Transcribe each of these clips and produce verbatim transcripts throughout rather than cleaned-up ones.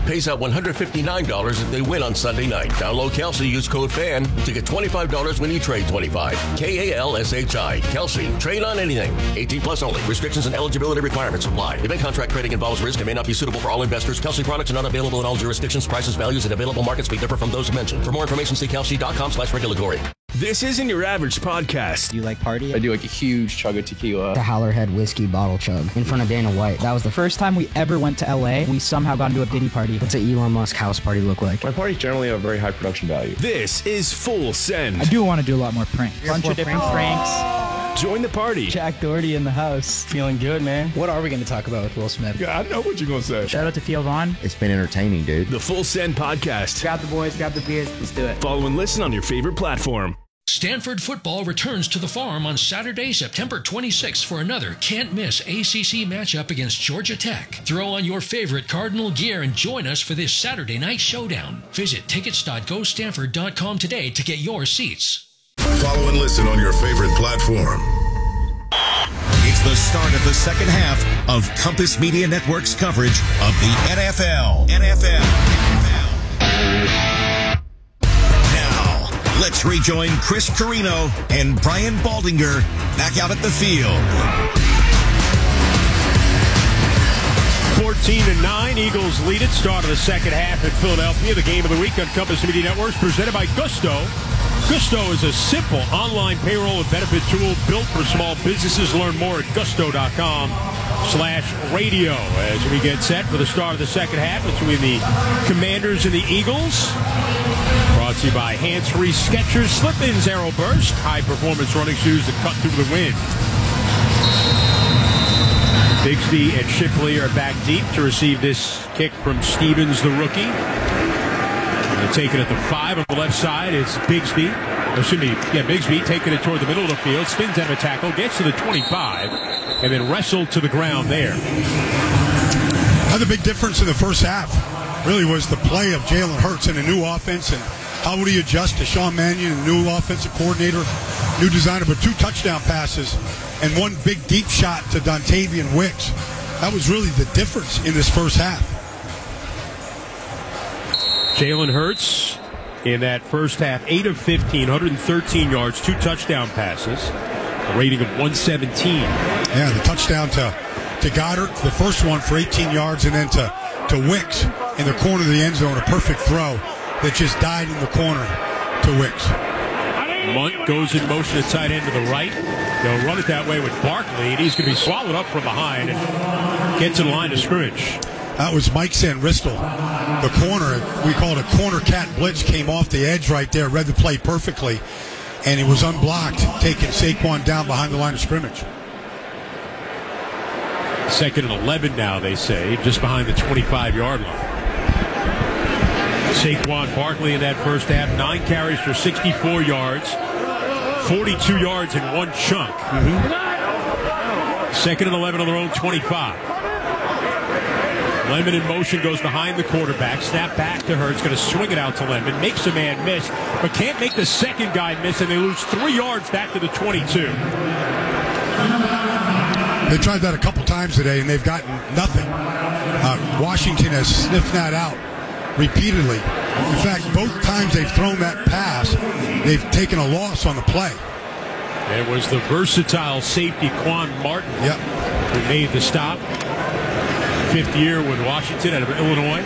pays out one hundred fifty-nine dollars if they win on Sunday night. Download Kelsey, use code FAN to get twenty-five dollars when you trade twenty-five. K A L S H I. Kelsey. Trade on anything. eighteen plus only. Restrictions and eligibility requirements apply. Event contract trading involves risk and may not be suitable for all investors. Kelsey products are not available in all jurisdictions. Prices, values, and available markets may differ from those mentioned. For more information, see kelsey.com slash regulatory. This isn't your average podcast. Do you like party? I do like a huge chug of tequila. The Howlerhead whiskey bottle chug in front of Dana White. That was the first time we ever went to L A. We somehow got into a Diddy party. What's an Elon Musk house party look like? My parties generally have a very high production value. This is Full Send. I do want to do a lot more pranks. A bunch of different pranks. Join the party. Jack Doherty in the house. Feeling good, man. What are we going to talk about with Will Smith? Yeah, I know what you're going to say. Shout out to Theo Vaughn. It's been entertaining, dude. The Full Send podcast. Grab the boys, grab the beers, let's do it. Follow and listen on your favorite platform. Stanford football returns to the Farm on Saturday, September twenty-sixth for another can't-miss A C C matchup against Georgia Tech. Throw on your favorite Cardinal gear and join us for this Saturday night showdown. Visit tickets dot go stanford dot com today to get your seats. Follow and listen on your favorite platform. It's the start of the second half of Compass Media Network's coverage of the N F L. N F L. Now, let's rejoin Chris Carino and Brian Baldinger back out at the field. fourteen to nine, Eagles lead it. Start of the second half in Philadelphia. The game of the week on Compass Media Networks presented by Gusto. Gusto is a simple online payroll and benefit tool built for small businesses. Learn more at gusto.com slash radio as we get set for the start of the second half between the Commanders and the Eagles. Brought to you by Hands-Free Skechers Slip-ins Aero Burst, high-performance running shoes that cut through the wind. Bigsby and Shipley are back deep to receive this kick from Stevens, the rookie. They're taking it to five on the left side. It's Bigsby. Excuse me, yeah, Bigsby taking it toward the middle of the field, spins out of a tackle, gets to the twenty-five, and then wrestled to the ground there. Another big difference in the first half really was the play of Jalen Hurts in a new offense, and how would he adjust to Sean Mannion, the new offensive coordinator, new designer, but two touchdown passes and one big deep shot to Dontavian Wicks. That was really the difference in this first half. Jalen Hurts in that first half, eight of fifteen, one hundred thirteen yards, two touchdown passes, a rating of one seventeen. Yeah, the touchdown to, to Goddard, the first one for eighteen yards, and then to, to Wicks in the corner of the end zone, a perfect throw that just died in the corner to Wicks. Munt goes in motion at tight end to the right. They'll run it that way with Barkley, and he's going to be swallowed up from behind and get to the line of scrimmage. That was Mike Sanristel. The corner, we call it a corner cat blitz, came off the edge right there, read the play perfectly, and it was unblocked, taking Saquon down behind the line of scrimmage. Second and eleven now, they say, just behind the twenty-five-yard line. Saquon Barkley in that first half, nine carries for sixty-four yards, forty-two yards in one chunk. Mm-hmm. Second and eleven on their own twenty-five. Lemon in motion, goes behind the quarterback. Snap back to Hurts, going to swing it out to Lemon. Makes a man miss, but can't make the second guy miss, and they lose three yards back to the twenty-two. They tried that a couple times today, and they've gotten nothing. Uh, Washington has sniffed that out repeatedly. In fact, both times they've thrown that pass, they've taken a loss on the play. It was the versatile safety Quan Martin yep. who made the stop. Fifth year with Washington out of Illinois.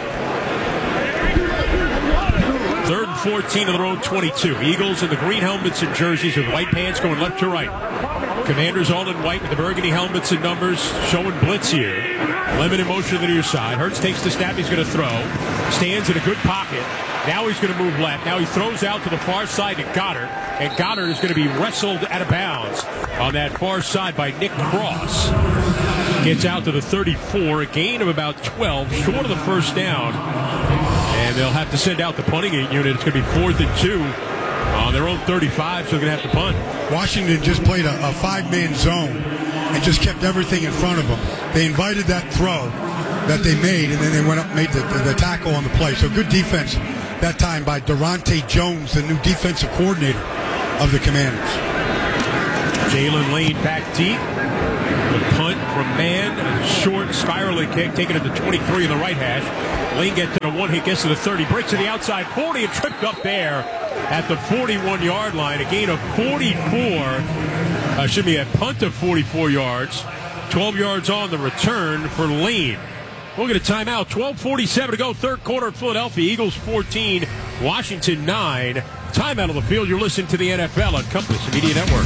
Third and fourteen on their own twenty-two. Eagles in the green helmets and jerseys with white pants going left to right. Commanders all in white with the burgundy helmets and numbers showing blitz here. Lemon in motion to the near side. Hurts takes the snap. He's going to throw. Stands in a good pocket. Now he's going to move left. Now he throws out to the far side to Goddard. And Goddard is going to be wrestled out of bounds on that far side by Nick Cross. Gets out to the thirty-four. A gain of about twelve. Short of the first down. And they'll have to send out the punting unit. It's going to be fourth and two on their own thirty-five, so they're going to have to punt. Washington just played a, a five-man zone and just kept everything in front of them. They invited that throw that they made, and then they went up and made the, the, the tackle on the play. So good defense that time by Durante Jones, the new defensive coordinator of the Commanders. Jalen Lane back deep. The punt from Mann, a short spiraling kick, taking it to twenty-three in the right hash. Lane gets to the one hit, gets to the thirty, breaks to the outside forty, and tripped up there at the forty-one-yard line. A gain of forty-four. Uh, should be a punt of forty-four yards. twelve yards on the return for Lane. We'll get a timeout. twelve forty-seven to go, third quarter. Philadelphia Eagles fourteen, Washington nine. Timeout on the field. You're listening to the N F L on Compass Media Network.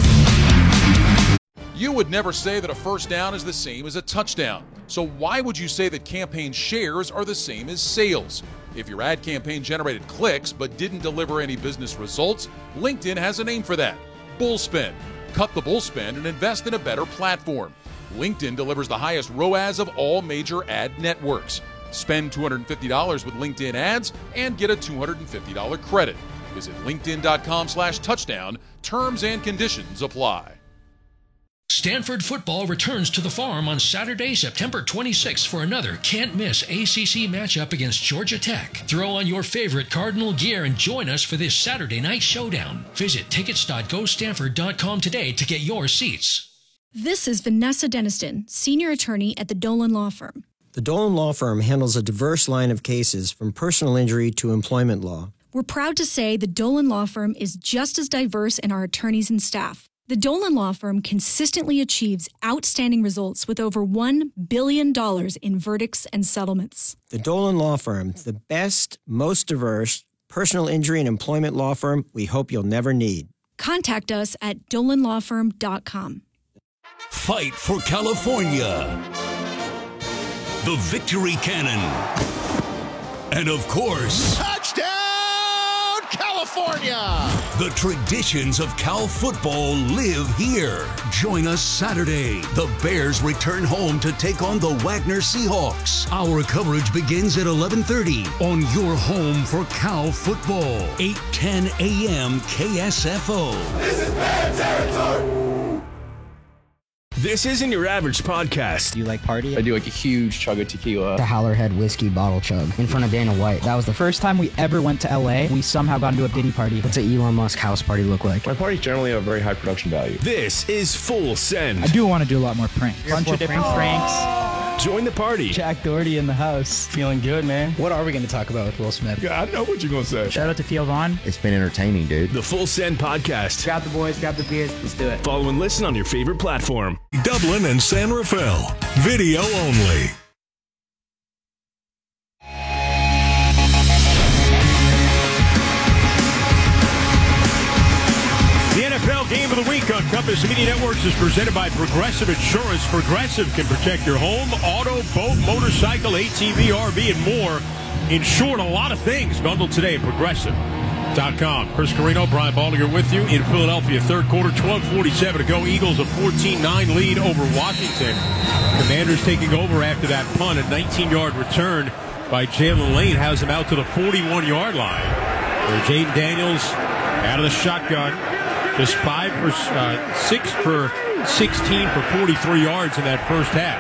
You would never say that a first down is the same as a touchdown. So why would you say that campaign shares are the same as sales? If your ad campaign generated clicks but didn't deliver any business results, LinkedIn has a name for that: Bullspend. Cut the bullspend and invest in a better platform. LinkedIn delivers the highest R O A S of all major ad networks. Spend two hundred fifty dollars with LinkedIn ads and get a two hundred fifty dollars credit. Visit linkedin.com slash touchdown. Terms and conditions apply. Stanford football returns to the Farm on Saturday, September twenty-sixth for another can't-miss A C C matchup against Georgia Tech. Throw on your favorite Cardinal gear and join us for this Saturday night showdown. Visit tickets dot go stanford dot com today to get your seats. This is Vanessa Deniston, senior attorney at the Dolan Law Firm. The Dolan Law Firm handles a diverse line of cases from personal injury to employment law. We're proud to say the Dolan Law Firm is just as diverse in our attorneys and staff. The Dolan Law Firm consistently achieves outstanding results with over one billion dollars in verdicts and settlements. The Dolan Law Firm, the best, most diverse personal injury and employment law firm we hope you'll never need. Contact us at dolan law firm dot com. Fight for California. The Victory Cannon. And of course, touchdown, California! The traditions of Cal football live here. Join us Saturday. The Bears return home to take on the Wagner Seahawks. Our coverage begins at eleven thirty on your home for Cal football. eight ten a.m. K S F O. This is Bear territory. This isn't your average podcast. Do you like party? I do like a huge chug of tequila. The Howlerhead whiskey bottle chug in front of Dana White. That was the first time we ever went to L A. We somehow got into a Diddy party. What's an Elon Musk house party look like? My parties generally have very high production value. This is Full Send. I do want to do a lot more pranks. A bunch of different pranks. Join the party. Jack Doherty in the house. Feeling good, man. What are we going to talk about with Will Smith? Yeah, I know what you're going to say. Shout out to Theo Vaughn. It's been entertaining, dude. The Full Send podcast. Grab the boys, grab the beers, let's do it. Follow and listen on your favorite platform. Dublin and San Rafael. Video only. The N F L Game of the Week on Compass Media Networks is presented by Progressive Insurance. Progressive can protect your home, auto, boat, motorcycle, A T V, R V, and more. Insured a lot of things. Bundled today at Progressive dot com. Chris Carino, Brian Baldinger with you in Philadelphia. Third quarter, twelve forty-seven to go. Eagles a fourteen nine lead over Washington. Commanders taking over after that punt. A nineteen-yard return by Jalen Lane has him out to the forty-one-yard line. Where Jaden Daniels out of the shotgun. Just five for uh, six for sixteen for forty-three yards in that first half.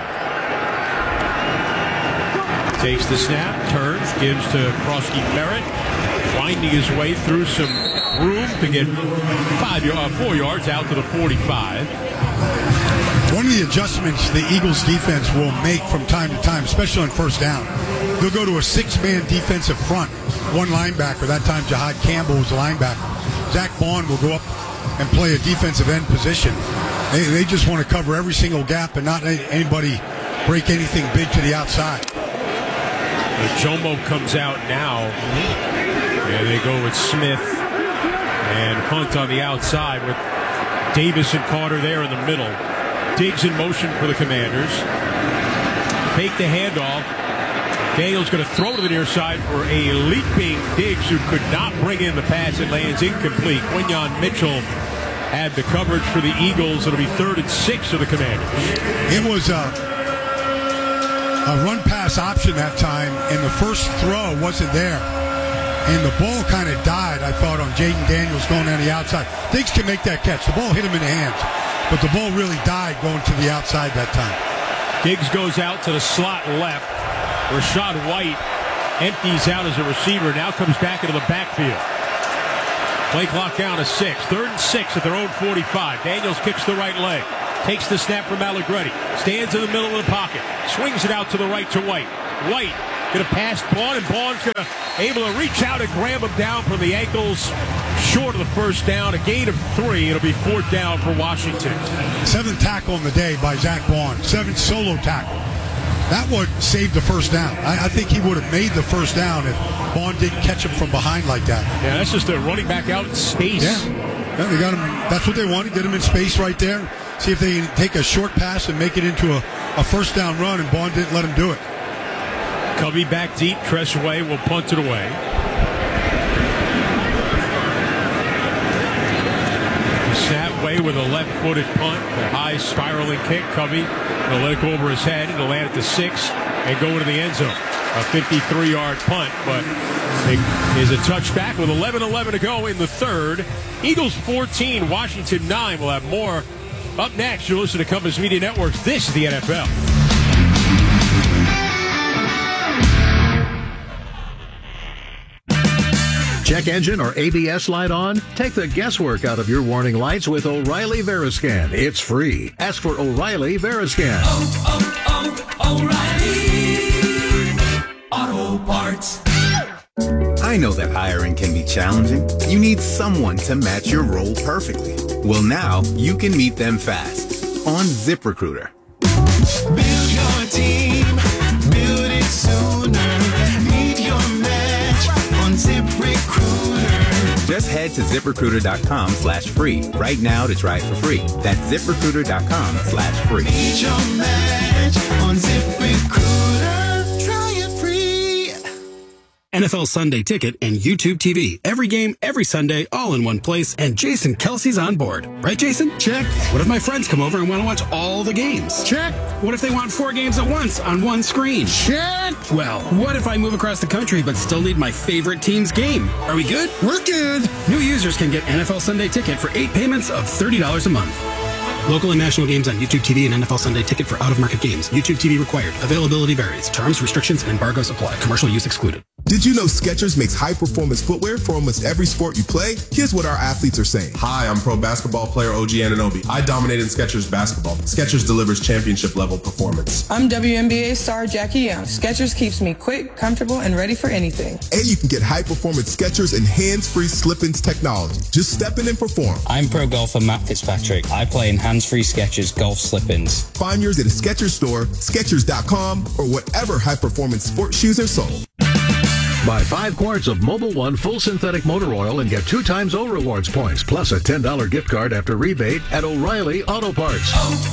Takes the snap, turns, gives to Krosky Barrett, winding his way through some room to get five, uh, four yards out to the forty-five. One of the adjustments the Eagles defense will make from time to time, especially on first down, they'll go to a six-man defensive front. One linebacker, that time Jahad Campbell was a linebacker. Zach Bond will go up and play a defensive end position. They, they just want to cover every single gap and not anybody break anything big to the outside. The Jomo comes out now. And they go with Smith and Hunt on the outside with Davis and Carter there in the middle. Diggs in motion for the Commanders. Take the handoff. Daniel's going to throw to the near side for a leaping Diggs who could not bring in the pass. It lands incomplete. Quinyon Mitchell had the coverage for the Eagles. It'll be third and six for the Commanders. It was a, a run-pass option that time, and the first throw wasn't there. And the ball kind of died, I thought, on Jaden Daniels going on the outside. Diggs can make that catch. The ball hit him in the hands, but the ball really died going to the outside that time. Diggs goes out to the slot left. Rashad White empties out as a receiver, now comes back into the backfield. Play clock down to six. Third and six at their own forty-five. Daniels kicks the right leg. Takes the snap from Allegretti. Stands in the middle of the pocket. Swings it out to the right to White. White Going to pass Bond, and Bond's going to able to reach out and grab him down from the ankles. Short of the first down, a gain of three. It'll be fourth down for Washington. Seventh tackle on the day by Zach Bond. Seventh solo tackle. That would save the first down. I, I think he would have made the first down if Bond didn't catch him from behind like that. Yeah, that's just a running back out in space. Yeah, yeah they got him. That's what they wanted. Get him in space right there. See if they can take a short pass and make it into a, a first down run, and Bond didn't let him do it. Covey back deep. Tressway will punt it away. Snapway with a left-footed punt, a high spiraling kick. Covey will let it go over his head. It'll land at the six and go into the end zone. A fifty-three-yard punt, but it is a touchback with eleven eleven to go in the third. Eagles fourteen, Washington nine. We'll have more up next. You're listening to Compass Media Networks. This is the N F L. Check engine or A B S light on? Take the guesswork out of your warning lights with O'Reilly Veriscan. It's free. Ask for O'Reilly Veriscan. Oh, oh, oh, O'Reilly Auto Parts. I know that hiring can be challenging. You need someone to match your role perfectly. Well, now you can meet them fast on ZipRecruiter. Build your team, build it sooner. Meet your match on ZipRecruiter. Just head to ZipRecruiter.com slash free right now to try it for free. That's ZipRecruiter.com slash free. Meet your match on ZipRecruiter. Try it free. N F L Sunday Ticket and YouTube T V. Every game, every Sunday, all in one place. And Jason Kelsey's on board. Right, Jason? Check. What if my friends come over and want to watch all the games? Check. What if they want four games at once on one screen? Check. Well, what if I move across the country but still need my favorite team's game? Are we good? We're good. New users can get N F L Sunday Ticket for eight payments of thirty dollars a month. Local and national games on YouTube T V and N F L Sunday Ticket for out-of-market games. YouTube T V required. Availability varies. Terms, restrictions, and embargoes apply. Commercial use excluded. Did you know Skechers makes high-performance footwear for almost every sport you play? Here's what our athletes are saying. Hi, I'm pro basketball player O G Anunoby. I dominated Skechers basketball. Skechers delivers championship-level performance. I'm W N B A star Jackie Young. Skechers keeps me quick, comfortable, and ready for anything. And you can get high-performance Skechers and hands-free slip-ins technology. Just step in and perform. I'm pro golfer Matt Fitzpatrick. I play in hands-free Skechers golf slip-ins. Find yours at a Skechers store, Skechers dot com, or whatever high-performance sports shoes are sold. Buy five quarts of Mobil One full synthetic motor oil and get two times O Rewards points, plus a ten dollars gift card after rebate at O'Reilly Auto Parts. Oh,